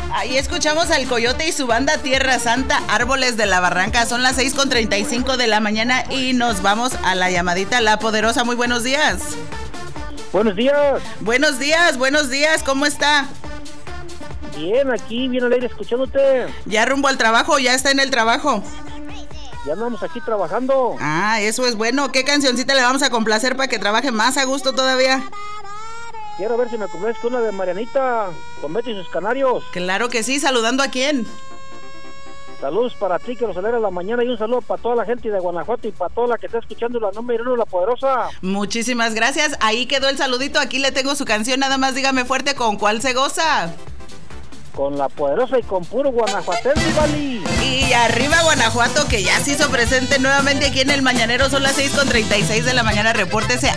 Ahí escuchamos al Coyote y su banda Tierra Santa, Árboles de la Barranca. Son las 6:35 de la mañana y nos vamos a la llamadita La Poderosa. Muy buenos días. Buenos días. Buenos días, ¿cómo está? Bien, aquí, bien alegre escuchándote. ¿Ya rumbo al trabajo o ya está en el trabajo? Ya andamos aquí trabajando. Ah, eso es bueno. ¿Qué cancioncita le vamos a complacer para que trabaje más a gusto todavía? Quiero ver si me complaces con una de Marianita, con Betty y sus canarios. Claro que sí, ¿saludando a quién? Saludos para ti, que nos alegra la mañana, y un saludo para toda la gente de Guanajuato y para toda la que está escuchando la número 1, La Poderosa. Muchísimas gracias, ahí quedó el saludito, aquí le tengo su canción, nada más dígame fuerte con cuál se goza. Con La Poderosa y con puro guanajuatense, Vali. Y arriba Guanajuato, que ya se hizo presente nuevamente aquí en el Mañanero. Son las 6:36 de la mañana. Repórtese